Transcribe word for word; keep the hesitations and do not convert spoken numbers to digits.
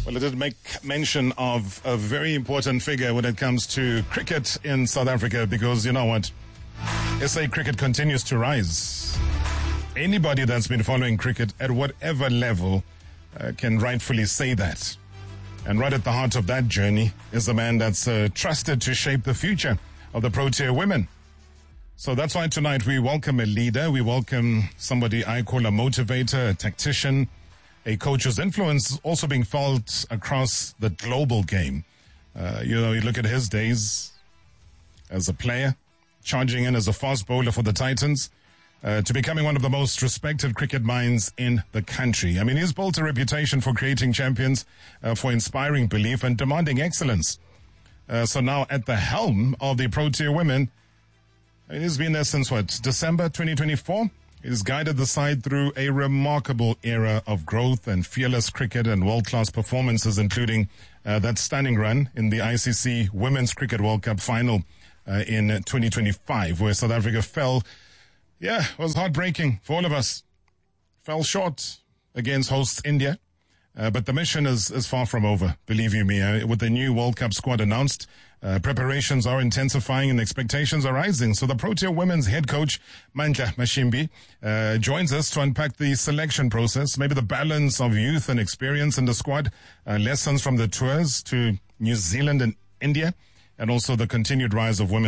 Well, I did make mention of a very important figure when it comes to cricket in South Africa because, you know what, S A cricket continues to rise. Anybody that's been following cricket at whatever level uh, can rightfully say that. And right at the heart of that journey is a man that's uh, trusted to shape the future of the Protea women. So that's why tonight we welcome a leader. We welcome somebody I call a motivator, a tactician, a coach whose influence is also being felt across the global game. Uh, you know, you look at his days as a player, charging in as a fast bowler for the Titans, uh, to becoming one of the most respected cricket minds in the country. I mean, he's built a reputation for creating champions, uh, for inspiring belief and demanding excellence. Uh, so now at the helm of the Protea women, he's been there since what, December twenty twenty-four? He's guided the side through a remarkable era of growth and fearless cricket and world-class performances, including uh, that stunning run in the I C C Women's Cricket World Cup final uh, in twenty twenty-five, where South Africa fell. Yeah, it was heartbreaking for all of us. Fell short against hosts India. Uh, but the mission is, is far from over, believe you me. Uh, with the new World Cup squad announced, uh, preparations are intensifying and expectations are rising. So the Protea women's head coach, Mandla Mashimbi, uh, joins us to unpack the selection process, maybe the balance of youth and experience in the squad, uh, lessons from the tours to New Zealand and India, and also the continued rise of women.